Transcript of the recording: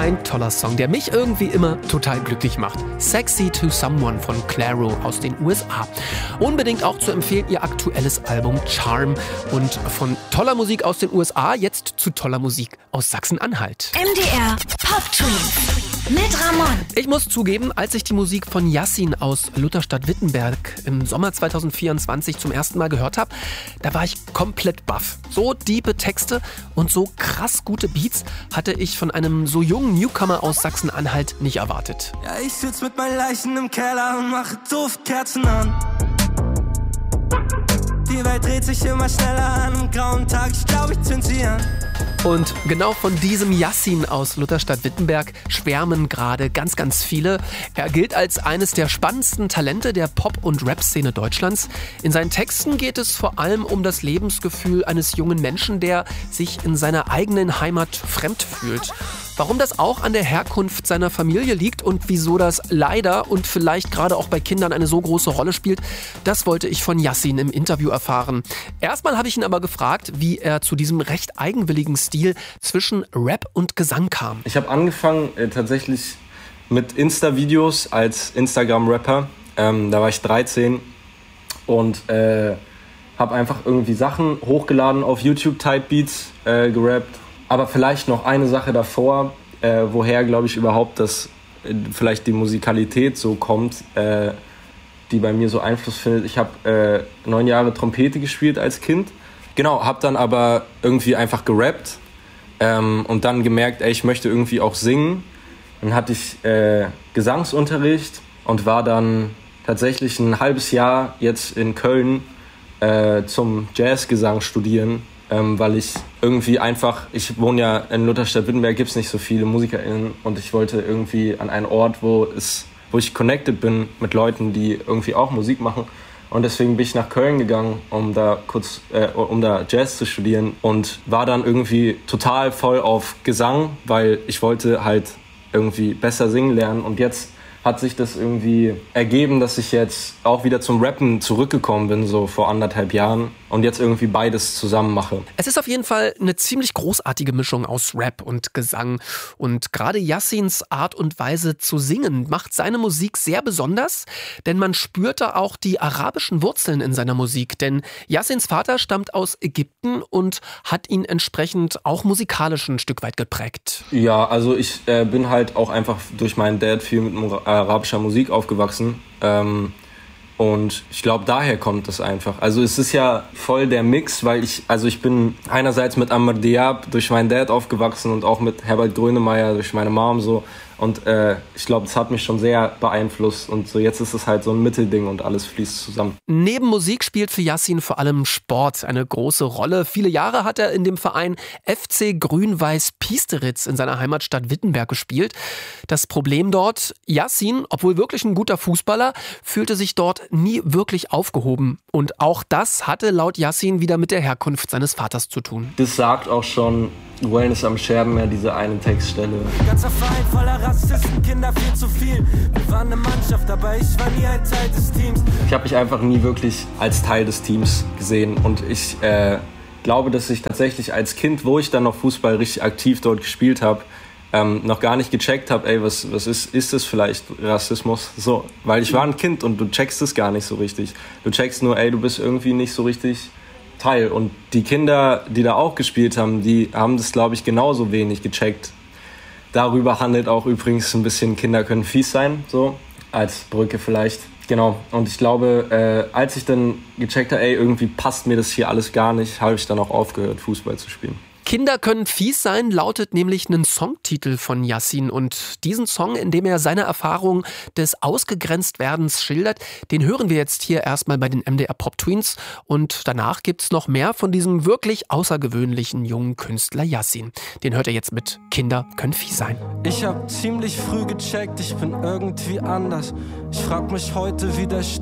ein toller Song, der mich irgendwie immer total glücklich macht. Sexy to Someone von Clairo aus den USA. Unbedingt auch zu empfehlen ihr aktuelles Album Charm. Und von toller Musik aus den USA jetzt zu toller Musik aus Sachsen-Anhalt. MDR Pop Twins mit Ramon. Ich muss zugeben, als ich die Musik von Yassin aus Lutherstadt-Wittenberg im Sommer 2024 zum ersten Mal gehört habe, da war ich komplett baff. So diepe Texte und so krass gute Beats hatte ich von einem so jungen Newcomer aus Sachsen-Anhalt nicht erwartet. Ja, ich sitz mit meinen Leichen im Keller und mache Duftkerzen an. Die Welt dreht sich immer schneller an einem grauen Tag, ich glaube, ich zünd sie an. Und genau von diesem Yassin aus Lutherstadt-Wittenberg schwärmen gerade ganz, ganz viele. Er gilt als eines der spannendsten Talente der Pop- und Rap-Szene Deutschlands. In seinen Texten geht es vor allem um das Lebensgefühl eines jungen Menschen, der sich in seiner eigenen Heimat fremd fühlt. Warum das auch an der Herkunft seiner Familie liegt und wieso das leider und vielleicht gerade auch bei Kindern eine so große Rolle spielt, das wollte ich von Yassin im Interview erfahren. Erstmal habe ich ihn aber gefragt, wie er zu diesem recht eigenwilligen Stil zwischen Rap und Gesang kam. Ich habe angefangen tatsächlich mit Insta-Videos als Instagram-Rapper. Da war ich 13 und habe einfach irgendwie Sachen hochgeladen auf YouTube, Type-Beats gerappt. Aber vielleicht noch eine Sache davor, woher, glaube ich, überhaupt das vielleicht die Musikalität so kommt, die bei mir so Einfluss findet. Ich habe 9 Jahre Trompete gespielt als Kind. Genau, habe dann aber irgendwie einfach gerappt und dann gemerkt, ich möchte irgendwie auch singen. Dann hatte ich Gesangsunterricht und war dann tatsächlich ein halbes Jahr jetzt in Köln zum Jazzgesang studieren. Weil ich irgendwie einfach, ich wohne ja in Lutherstadt-Wittenberg, gibt es nicht so viele MusikerInnen und ich wollte irgendwie an einen Ort, wo ich connected bin mit Leuten, die irgendwie auch Musik machen. Und deswegen bin ich nach Köln gegangen, um da Jazz zu studieren und war dann irgendwie total voll auf Gesang, weil ich wollte halt irgendwie besser singen lernen. Und jetzt hat sich das irgendwie ergeben, dass ich jetzt auch wieder zum Rappen zurückgekommen bin, so vor 1,5 Jahren. Und jetzt irgendwie beides zusammen mache. Es ist auf jeden Fall eine ziemlich großartige Mischung aus Rap und Gesang. Und gerade Yassins Art und Weise zu singen macht seine Musik sehr besonders, denn man spürt da auch die arabischen Wurzeln in seiner Musik. Denn Yassins Vater stammt aus Ägypten und hat ihn entsprechend auch musikalisch ein Stück weit geprägt. Ja, also ich bin halt auch einfach durch meinen Dad viel mit arabischer Musik aufgewachsen. Und ich glaube, daher kommt das einfach. Also es ist ja voll der Mix, weil ich bin einerseits mit Amr Diab durch meinen Dad aufgewachsen und auch mit Herbert Grönemeyer durch meine Mom so. Und ich glaube, das hat mich schon sehr beeinflusst. Und so jetzt ist es halt so ein Mittelding und alles fließt zusammen. Neben Musik spielt für Yassin vor allem Sport eine große Rolle. Viele Jahre hat er in dem Verein FC Grün-Weiß Piesteritz in seiner Heimatstadt Wittenberg gespielt. Das Problem dort, Yassin, obwohl wirklich ein guter Fußballer, fühlte sich dort nie wirklich aufgehoben. Und auch das hatte laut Yassin wieder mit der Herkunft seines Vaters zu tun. Das sagt auch schon Wellness am Scherbenmeer, diese eine Textstelle. Ganzer Verein voller Rassisten, Kinder viel zu viel. Wir waren eine Mannschaft, aber ich war nie ein Teil des Teams. Ich habe mich einfach nie wirklich als Teil des Teams gesehen. Und ich glaube, dass ich tatsächlich als Kind, wo ich dann noch Fußball richtig aktiv dort gespielt habe, noch gar nicht gecheckt habe, was ist das vielleicht Rassismus? So, weil ich war ein Kind und du checkst es gar nicht so richtig. Du checkst nur, du bist irgendwie nicht so richtig Teil. Und die Kinder, die da auch gespielt haben, die haben das, glaube ich, genauso wenig gecheckt. Darüber handelt auch übrigens ein bisschen Kinder können fies sein, so als Brücke vielleicht. Genau. Und ich glaube, als ich dann gecheckt habe, irgendwie passt mir das hier alles gar nicht, habe ich dann auch aufgehört, Fußball zu spielen. Kinder können fies sein, lautet nämlich ein Songtitel von Yassin. Und diesen Song, in dem er seine Erfahrung des Ausgegrenztwerdens schildert, den hören wir jetzt hier erstmal bei den MDR Pop Twins. Und danach gibt's noch mehr von diesem wirklich außergewöhnlichen jungen Künstler Yassin. Den hört ihr jetzt mit Kinder können fies sein. Ich hab ziemlich früh gecheckt, ich bin irgendwie anders. Ich frag mich heute, wie der